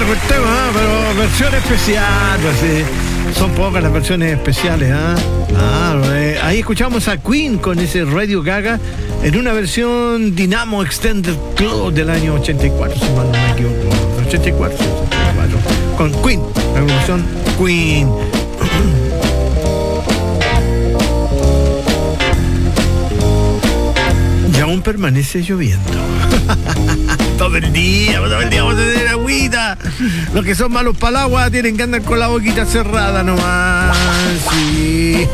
el tema, pero versión especial, pues sí. Son pocas las versiones especiales, ahí escuchamos a Queen con ese Radio Gaga en una versión Dynamo Extended Club del año 84, si mal no me equivoco. 84, con Queen, la versión Queen. Y aún permanece lloviendo. Todo el día vamos a tener agüita. Los que son malos para el agua tienen que andar con la boquita cerrada nomás. Sí.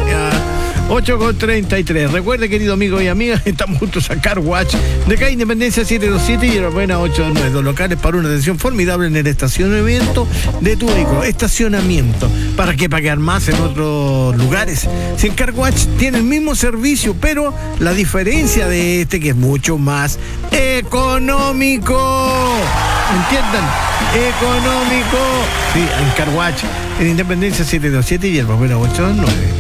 8:33. Recuerde, querido amigo y amiga, estamos juntos a Car Wash de calle Independencia 727 y Buena 829. Dos locales para una atención formidable en el estacionamiento de tu vehículo. Estacionamiento. ¿Para qué pagar más en otros lugares? Si en Car Wash tiene el mismo servicio, pero la diferencia de este que es mucho más económico. ¿Entiendan? Económico. Sí, en Car Wash en Independencia 727 y Buena 829.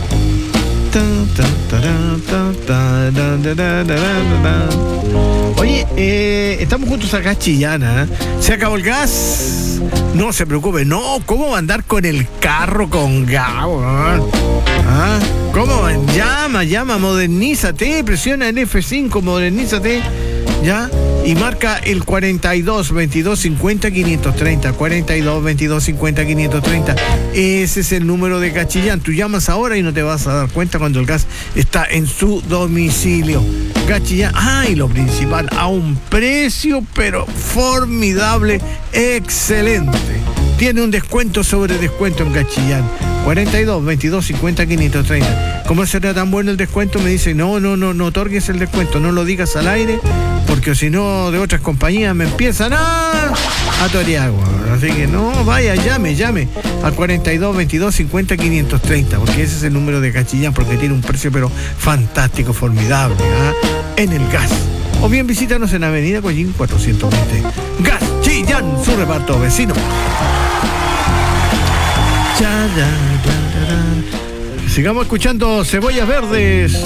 Oye, estamos juntos acá, Chillana. ¿Se acabó el gas? No se preocupe. No, ¿cómo va a andar con el carro con gas? ¿Cómo? Llama, modernízate, presiona el F5, modernízate, ¿ya? Y marca el 42 22 50 530, 42 22 50 530. Ese es el número de Cachillán. Tú llamas ahora y no te vas a dar cuenta cuando el gas está en su domicilio. Cachillán, y lo principal, a un precio pero formidable, excelente. Tiene un descuento sobre descuento en Cachillán. 42 22 50 530. ¿Cómo será tan bueno el descuento? Me dice, no otorgues el descuento, no lo digas al aire, porque si no de otras compañías me empiezan a torear. Así que no, vaya, llame al 42 22 50 530, porque ese es el número de Cachillán, porque tiene un precio pero fantástico, formidable, en el gas. O bien visítanos en Avenida Collín 420. Gas Chillán, su reparto vecino. Sigamos escuchando Cebollas Verdes.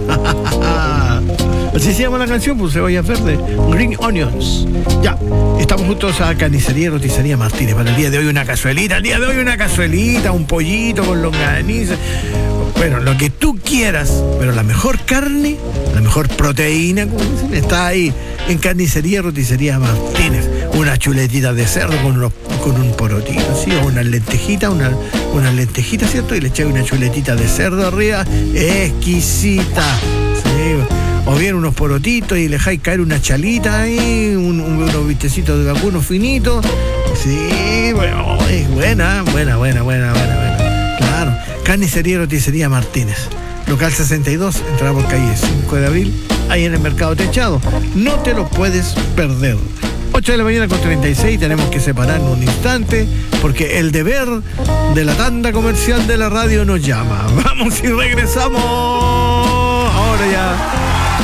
Así se llama la canción, pues, Cebollas Verdes, Green Onions. Ya, estamos juntos a Carnicería y Roticería Martínez. Para el día de hoy una cazuelita, un pollito con longaniza. Bueno, lo que tú quieras, pero la mejor carne, la mejor proteína, como dicen, está ahí en Carnicería y Roticería Martínez. Una chuletita de cerdo con un porotito, ¿sí? O una lentejita, ¿cierto? Y le echáis una chuletita de cerdo arriba, exquisita, ¿sí? O bien unos porotitos y le dejáis caer una chalita ahí, unos bistecitos de vacuno finitos. Sí, bueno, es buena. Claro, Carnicería y Roticería Martínez. Local 62, entrada por calle 5 de abril, ahí en el Mercado Techado. No te lo puedes perder. 8 de la mañana con 36, tenemos que separarnos un instante, porque el deber de la tanda comercial de la radio nos llama. Vamos y regresamos. Ahora ya.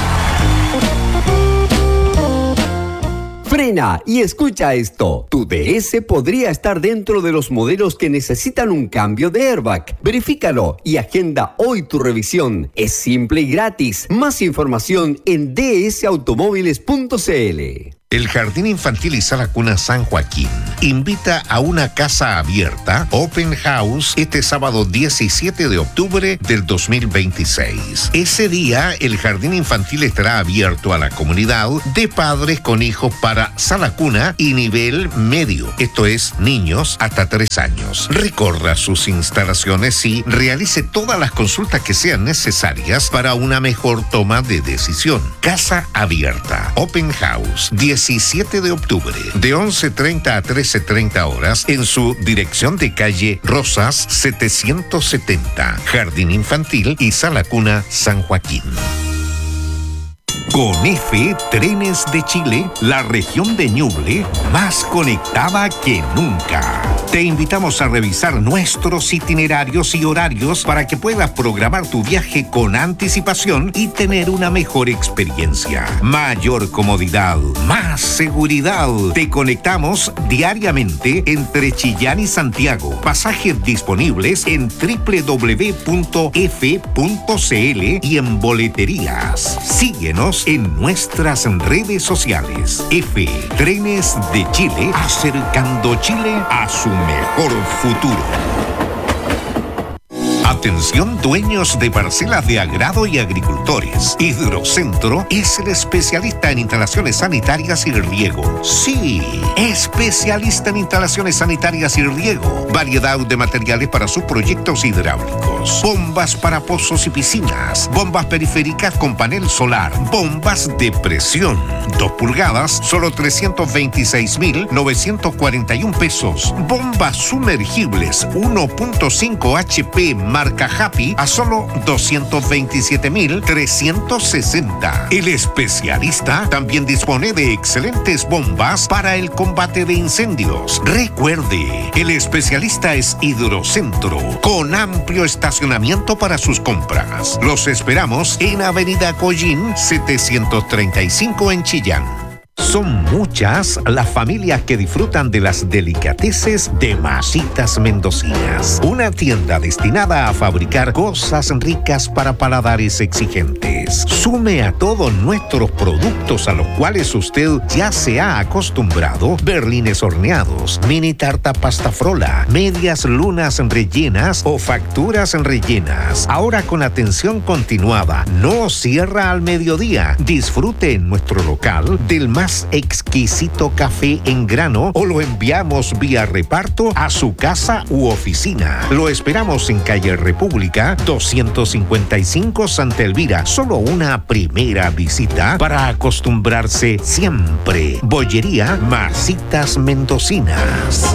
Frena y escucha esto. Tu DS podría estar dentro de los modelos que necesitan un cambio de airbag. Verifícalo y agenda hoy tu revisión. Es simple y gratis. Más información en dsautomóviles.cl. El Jardín Infantil y Sala Cuna San Joaquín invita a una casa abierta, Open House, este sábado 17 de octubre del 2026. Ese día, el Jardín Infantil estará abierto a la comunidad de padres con hijos para Sala Cuna y nivel medio, esto es, niños hasta 3 años. Recorra sus instalaciones y realice todas las consultas que sean necesarias para una mejor toma de decisión. Casa abierta, Open House, 17 de octubre, de 11:30 a 13:30 horas, en su dirección de calle Rosas 770, Jardín Infantil y Sala Cuna San Joaquín. Con F, Trenes de Chile, la región de Ñuble más conectada que nunca. Te invitamos a revisar nuestros itinerarios y horarios para que puedas programar tu viaje con anticipación y tener una mejor experiencia. Mayor comodidad, más seguridad. Te conectamos diariamente entre Chillán y Santiago. Pasajes disponibles en www.f.cl y en boleterías. Síguenos en nuestras redes sociales. F, Trenes de Chile, acercando Chile a su mejor futuro. Atención dueños de parcelas de agrado y agricultores. Hidrocentro es el especialista en instalaciones sanitarias y riego. Sí, especialista en instalaciones sanitarias y riego. Variedad de materiales para sus proyectos hidráulicos. Bombas para pozos y piscinas. Bombas periféricas con panel solar. Bombas de presión. 2 pulgadas, solo 326.941 pesos. Bombas sumergibles 1.5 HP marca Happy a solo 227.360. El especialista también dispone de excelentes bombas para el combate de incendios. Recuerde, el especialista es Hidrocentro, con amplio estacionamiento para sus compras. Los esperamos en Avenida Collín 735 en Chillán. Son muchas las familias que disfrutan de las delicateces de Masitas Mendocinas, una tienda destinada a fabricar cosas ricas para paladares exigentes. Sume a todos nuestros productos a los cuales usted ya se ha acostumbrado: berlines horneados, mini tarta pasta frola, medias lunas rellenas o facturas rellenas. Ahora con atención continuada, no cierra al mediodía. Disfrute en nuestro local del más exquisito café en grano o lo enviamos vía reparto a su casa u oficina. Lo esperamos en calle República 255 Santa Elvira. Solo una primera visita para acostumbrarse siempre. Bollería Masitas Mendocinas.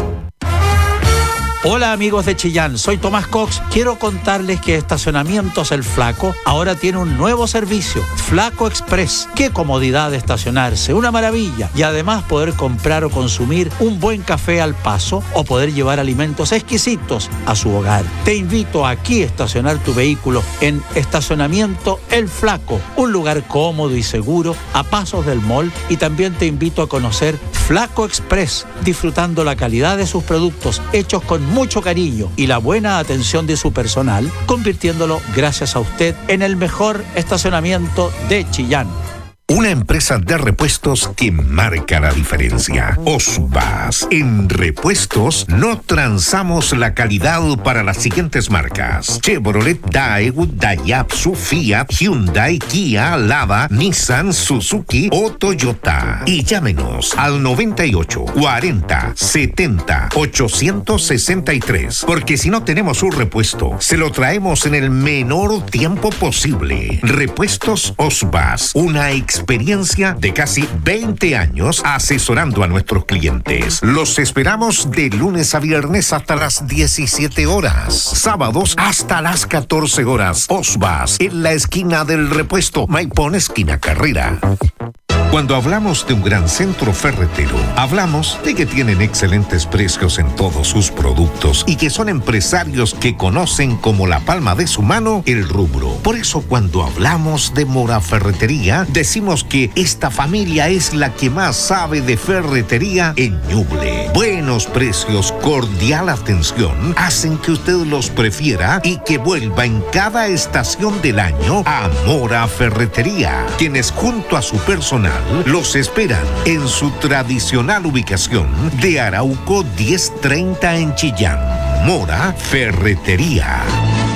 Hola amigos de Chillán, soy Tomás Cox. Quiero contarles que Estacionamientos El Flaco ahora tiene un nuevo servicio, Flaco Express. Qué comodidad de estacionarse, una maravilla. Y además poder comprar o consumir un buen café al paso o poder llevar alimentos exquisitos a su hogar. Te invito aquí a estacionar tu vehículo en Estacionamiento El Flaco, un lugar cómodo y seguro a pasos del mall, y también te invito a conocer Flaco Express, disfrutando la calidad de sus productos hechos con mucho cariño y la buena atención de su personal, convirtiéndolo, gracias a usted, en el mejor estacionamiento de Chillán. Una empresa de repuestos que marca la diferencia. Osbas. En repuestos no transamos la calidad para las siguientes marcas: Chevrolet, Daewoo, Daihatsu, Fiat, Hyundai, Kia, Lada, Nissan, Suzuki o Toyota. Y llámenos al 98 40 70 863. Porque si no tenemos un repuesto, se lo traemos en el menor tiempo posible. Repuestos Osbas. Una experiencia de casi 20 años asesorando a nuestros clientes. Los esperamos de lunes a viernes hasta las 17 horas. Sábados hasta las 14 horas. Osbas, en la esquina del repuesto, Maipón, esquina Carrera. Cuando hablamos de un gran centro ferretero, hablamos de que tienen excelentes precios en todos sus productos y que son empresarios que conocen como la palma de su mano el rubro. Por eso, cuando hablamos de Mora Ferretería, decimos que esta familia es la que más sabe de ferretería en Ñuble. Buenos precios, cordial atención, hacen que usted los prefiera y que vuelva en cada estación del año a Mora Ferretería, quienes junto a su personal los esperan en su tradicional ubicación de Arauco 1030 en Chillán. Mora Ferretería.